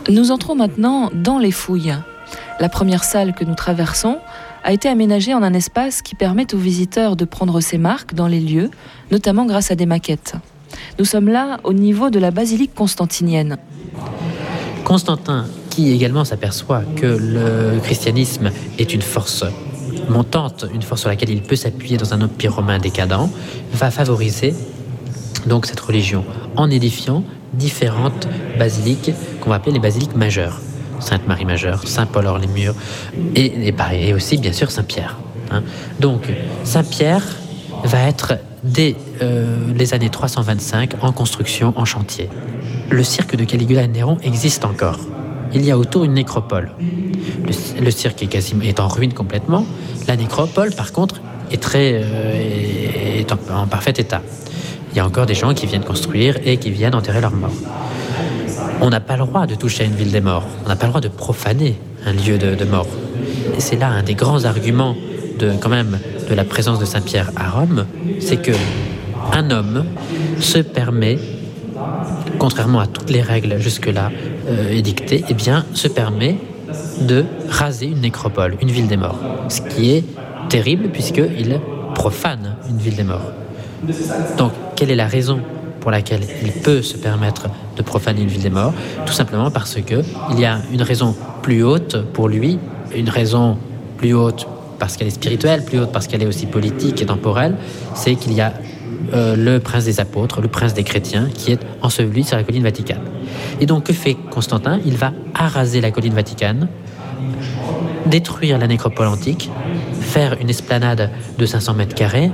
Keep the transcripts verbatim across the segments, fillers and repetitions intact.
Nous entrons maintenant dans les fouilles. La première salle que nous traversons a été aménagée en un espace qui permet aux visiteurs de prendre ses marques dans les lieux, notamment grâce à des maquettes. Nous sommes là au niveau de la basilique constantinienne. Constantin, qui également s'aperçoit que le christianisme est une force montante, une force sur laquelle il peut s'appuyer dans un empire romain décadent, va favoriser donc cette religion en édifiant différentes basiliques qu'on va appeler les basiliques majeures. Sainte-Marie majeure, Saint-Paul hors les murs et, et, et aussi bien sûr Saint-Pierre. Hein. Donc Saint-Pierre va être dès euh, les années trois cent vingt-cinq en construction, en chantier. Le cirque de Caligula et Néron existe encore. Il y a autour une nécropole. Le, le cirque est, quasiment, est en ruine complètement. La nécropole, par contre, est, très, euh, est en, en parfait état. Il y a encore des gens qui viennent construire et qui viennent enterrer leurs morts. On n'a pas le droit de toucher à une ville des morts. On n'a pas le droit de profaner un lieu de, de mort. Et c'est là un des grands arguments de, quand même, de la présence de Saint-Pierre à Rome, c'est que un homme se permet, contrairement à toutes les règles jusque-là euh, édictées, eh bien, se permet de raser une nécropole, une ville des morts. Ce qui est terrible puisqu'il profane une ville des morts. Donc, quelle est la raison pour laquelle il peut se permettre de profaner une ville des morts? Tout simplement parce qu'il y a une raison plus haute pour lui, une raison plus haute parce qu'elle est spirituelle, plus haute parce qu'elle est aussi politique et temporelle, c'est qu'il y a euh, le prince des apôtres, le prince des chrétiens, qui est enseveli sur la colline Vaticane. Et donc, que fait Constantin? Il va araser la colline Vaticane, détruire la nécropole antique, faire une esplanade de cinq cents mètres carrés.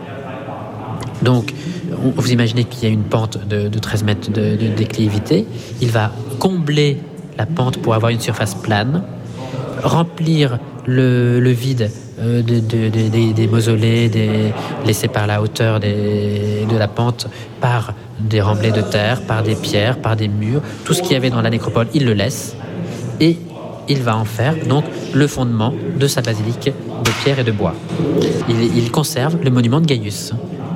Donc, vous imaginez qu'il y a une pente de, de treize mètres de, de déclivité. Il va combler la pente pour avoir une surface plane, remplir le, le vide euh, de, de, de, de, des mausolées des, laissés par la hauteur des, de la pente par des remblais de terre, par des pierres, par des murs. Tout ce qu'il y avait dans la nécropole, il le laisse. Et il va en faire donc le fondement de sa basilique de pierre et de bois. Il, il conserve le monument de Gaius.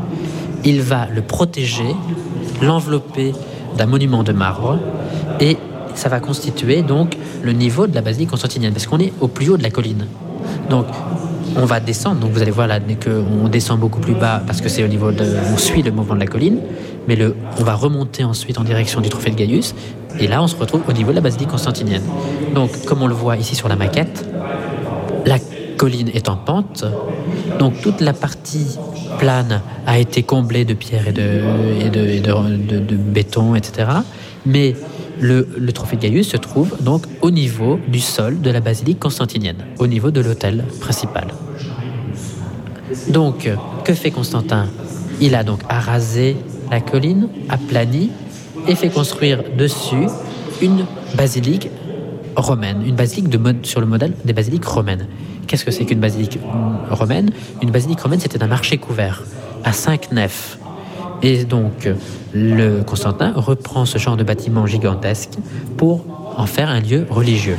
Il va le protéger, l'envelopper d'un monument de marbre et ça va constituer donc le niveau de la basilique constantinienne parce qu'on est au plus haut de la colline. Donc on va descendre, donc vous allez voir là qu'on descend beaucoup plus bas parce que c'est au niveau de, on suit le mouvement de la colline, mais le, on va remonter ensuite en direction du trophée de Gaius et là on se retrouve au niveau de la basilique constantinienne. Donc comme on le voit ici sur la maquette, la colline est en pente, donc toute la partie plane a été comblée de pierres et de, et de, et de, de, de béton, et cetera. Mais le, le trophée de Gaius se trouve donc au niveau du sol de la basilique constantinienne, au niveau de l'autel principal. Donc, que fait Constantin? Il a donc arasé la colline, aplani, et fait construire dessus une basilique romaine, une basilique de mode, sur le modèle des basiliques romaines. Qu'est-ce que c'est qu'une basilique romaine? Une basilique romaine, c'était un marché couvert à cinq nefs. Et donc, le Constantin reprend ce genre de bâtiment gigantesque pour en faire un lieu religieux.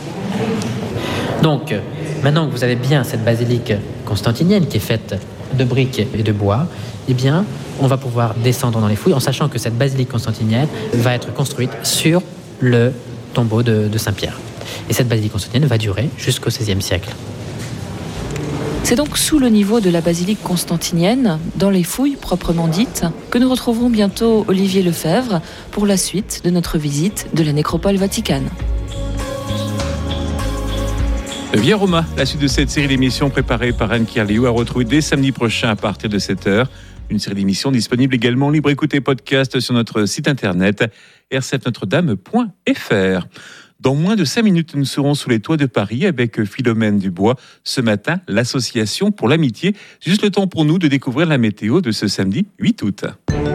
Donc, maintenant que vous avez bien cette basilique constantinienne qui est faite de briques et de bois, eh bien, on va pouvoir descendre dans les fouilles en sachant que cette basilique constantinienne va être construite sur le tombeau de, de Saint-Pierre. Et cette basilique constantinienne va durer jusqu'au seizième siècle. C'est donc sous le niveau de la basilique constantinienne, dans les fouilles proprement dites, que nous retrouverons bientôt Olivier Lefebvre pour la suite de notre visite de la nécropole Vaticane. Via Roma, la suite de cette série d'émissions préparée par Anne Kirliou à retrouver dès samedi prochain à partir de sept heures. Une série d'émissions disponible également en libre écoute et podcast sur notre site internet r c f notre dame point f r. Dans moins de cinq minutes, nous serons sous les toits de Paris avec Philomène Dubois. Ce matin, l'association pour l'amitié. Juste le temps pour nous de découvrir la météo de ce samedi huit août.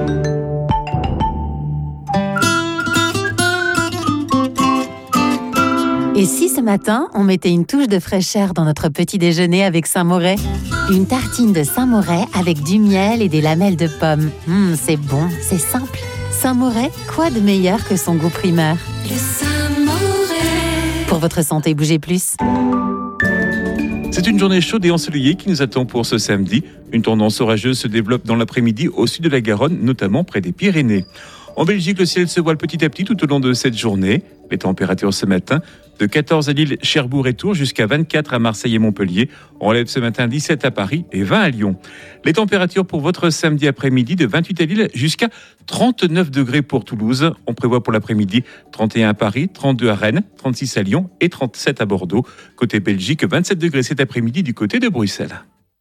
Et si ce matin, on mettait une touche de fraîcheur dans notre petit déjeuner avec Saint-Moret? Une tartine de Saint-Moret avec du miel et des lamelles de pommes. Mmh, c'est bon, c'est simple. Saint-Moret, quoi de meilleur que son goût primaire? Le Saint-Moret. Pour votre santé, bougez plus. C'est une journée chaude et ensoleillée qui nous attend pour ce samedi. Une tendance orageuse se développe dans l'après-midi au sud de la Garonne, notamment près des Pyrénées. En Belgique, le ciel se voile petit à petit tout au long de cette journée. Les températures ce matin, de quatorze à Lille, Cherbourg et Tours, jusqu'à vingt-quatre à Marseille et Montpellier. On relève ce matin dix-sept à Paris et vingt à Lyon. Les températures pour votre samedi après-midi, de vingt-huit à Lille jusqu'à trente-neuf degrés pour Toulouse. On prévoit pour l'après-midi trente et un à Paris, trente-deux à Rennes, trente-six à Lyon et trente-sept à Bordeaux. Côté Belgique, vingt-sept degrés cet après-midi du côté de Bruxelles.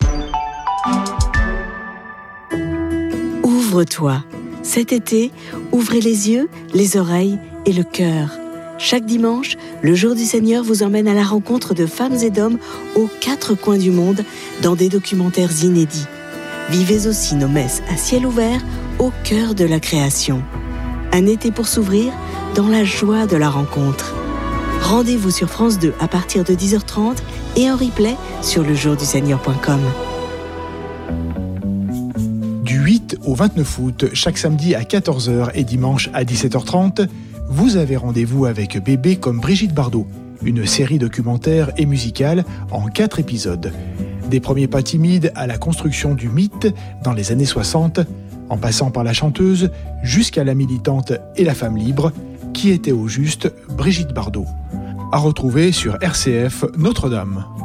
Ouvre-toi. Cet été, ouvrez les yeux, les oreilles et le cœur. Chaque dimanche, le Jour du Seigneur vous emmène à la rencontre de femmes et d'hommes aux quatre coins du monde dans des documentaires inédits. Vivez aussi nos messes à ciel ouvert au cœur de la création. Un été pour s'ouvrir dans la joie de la rencontre. Rendez-vous sur France deux à partir de dix heures trente et en replay sur le jour du seigneur point com. Du huit au vingt-neuf août, chaque samedi à quatorze heures et dimanche à dix-sept heures trente, vous avez rendez-vous avec Bébé comme Brigitte Bardot, une série documentaire et musicale en quatre épisodes. Des premiers pas timides à la construction du mythe dans les années soixante, en passant par la chanteuse jusqu'à la militante et la femme libre, qui était au juste Brigitte Bardot. À retrouver sur R C F Notre-Dame.